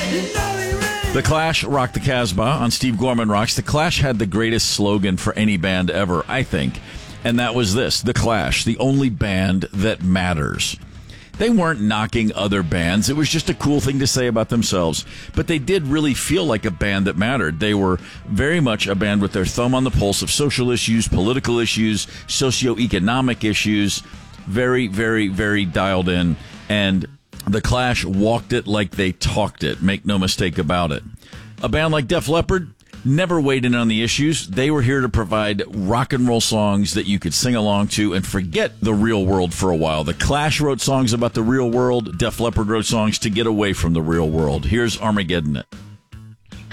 The Clash rocked the Casbah on Steve Gorman Rocks. The Clash had the greatest slogan for any band ever, I think, and that was this: The Clash, the only band that matters. They weren't knocking other bands. It was just a cool thing to say about themselves. But they did really feel like a band that mattered. They were very much a band with their thumb on the pulse of social issues, political issues, socioeconomic issues. Very, very, very dialed in. And The Clash walked it like they talked it. Make no mistake about it. A band like Def Leppard never weighed in on the issues. They were here to provide rock and roll songs that you could sing along to and forget the real world for a while. The Clash wrote songs about the real world. Def Leppard wrote songs to get away from the real world. Here's Armageddon It.